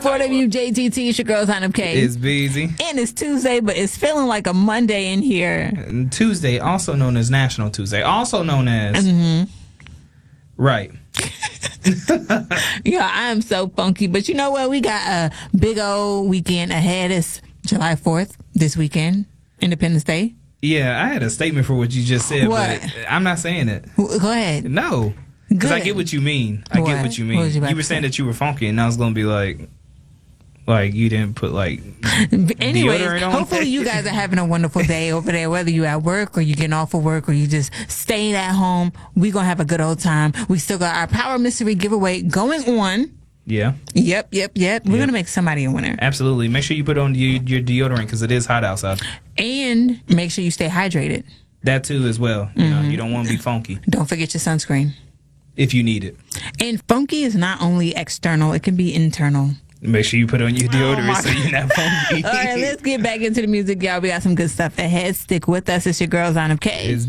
for WJTT. It's your girl, Zainab K. It's Beezy. And it's Tuesday, but it's feeling like a Monday in here. And Tuesday, also known as National Tuesday, also known as... Right. Yeah, I am so funky. But you know what? We got a big old weekend ahead. It's July 4th this weekend, Independence Day. Yeah, I had a statement for what you just said, What? but I'm not saying it. Go ahead. No. Because I Good. get what you mean. I What? get what you What mean. was you about You were to saying say? that you were funky, and I was going to be like you didn't put Anyways, deodorant on? hopefully you guys are having a wonderful day over there, whether you at work or you getting off of work or you just staying at home. We gonna have a good old time. We still got our Power Mystery giveaway going on. Yeah, Yep. We're gonna make somebody a winner. absolutely. Make sure you put on your deodorant because it is hot outside. And make sure you stay hydrated. That too as well. You know, you don't want to be funky Don't forget your sunscreen. if you need it. And funky is not only external, it can be internal. Make sure you put on your deodorant my so you're not funky. All right, let's get back into the music, y'all. We got some good stuff ahead. Stick with us. It's your girl, Zainab K. It's